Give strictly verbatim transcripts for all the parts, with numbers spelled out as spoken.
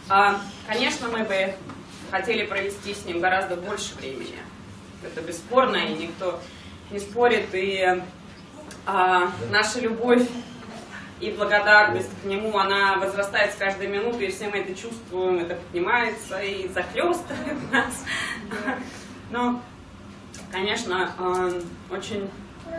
А, конечно, мы бы хотели провести с ним гораздо больше времени. Это бесспорно, и никто не спорит. И а, наша любовь и благодарность к нему, она возрастает с каждой минутой, и все мы это чувствуем, это поднимается и захлестывает нас. Но, конечно, очень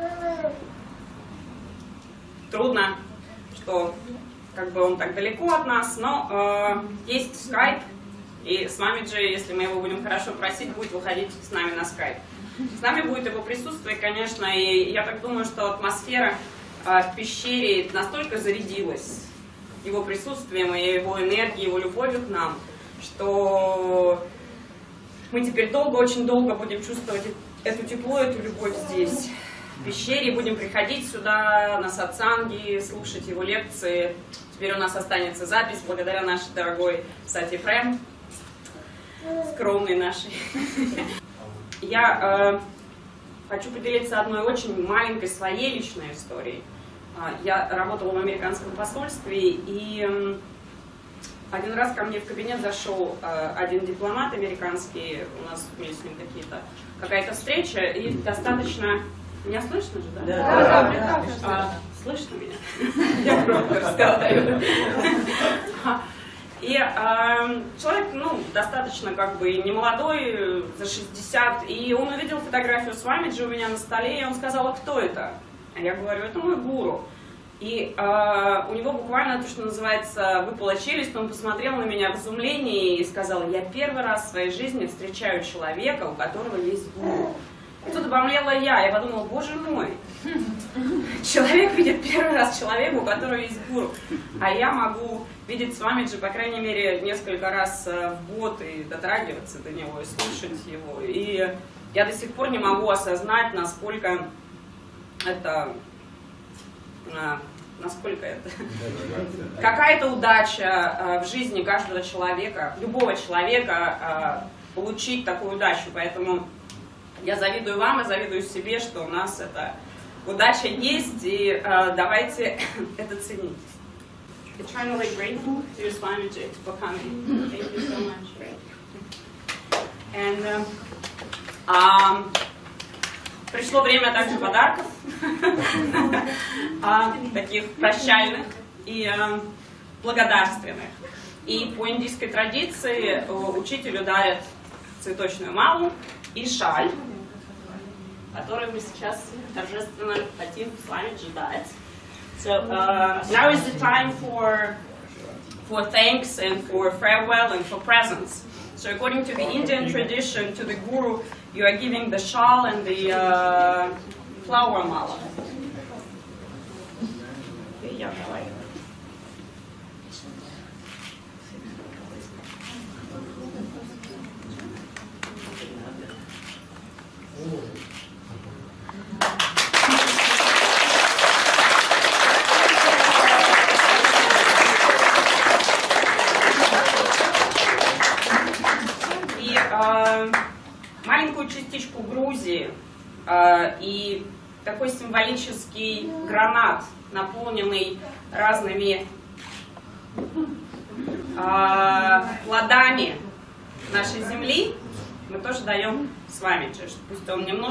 трудно, что как бы он так далеко от нас, но есть скайп, и с вами же, если мы его будем хорошо просить, будет выходить с нами на скайп. С нами будет его присутствие, конечно, и я так думаю, что атмосфера в пещере настолько зарядилась его присутствием, и его энергией, его любовью к нам, что мы теперь долго, очень долго будем чувствовать эту тепло, эту любовь здесь, в пещере, будем приходить сюда на сатсанги, слушать его лекции. Теперь у нас останется запись, благодаря нашей дорогой Сати Прем, скромной нашей. Я э, хочу поделиться одной очень маленькой своей личной историей. Я работала в американском посольстве, и один раз ко мне в кабинет зашел один дипломат американский, у нас были с ним какие-то, какая-то встреча, и достаточно... Меня слышно же, да? Да, да, да, да. А, слышно меня? Я громко разговариваю. И э, человек, ну, достаточно как бы не молодой, за шестьдесят, и он увидел фотографию с Свамиджи у меня на столе, и он сказал: а кто это? А я говорю: это мой гуру. И э, у него буквально то, что называется, выпала челюсть, он посмотрел на меня в изумлении и сказал: я первый раз в своей жизни встречаю человека, у которого есть гуру. И тут обомлела я, я подумала: боже мой, человек видит первый раз человека, у которого есть гуру, а я могу видеть Свамиджи, по крайней мере, несколько раз в год и дотрагиваться до него, и слушать его. И я до сих пор не могу осознать, насколько это, насколько это, какая-то удача в жизни каждого человека, любого человека, получить такую удачу. Поэтому я завидую вам и завидую себе, что у нас эта удача есть, и давайте это ценить. Eternally grateful to your Swamiji for coming. Thank you so much. And um, um, пришло время также подарков, таких прощальных и благодарственных. И по индийской традиции учителю дарят цветочную малу и шаль, которую мы сейчас торжественно хотим с вами дать. So uh, now is the time for for thanks and for farewell and for presents. So according to the Indian tradition, to the guru, you are giving the shawl and the uh, flower mala. Маленькую частичку Грузии э, и такой символический гранат, наполненный разными э, плодами нашей земли, мы тоже даем Свамиджи. Пусть он немножко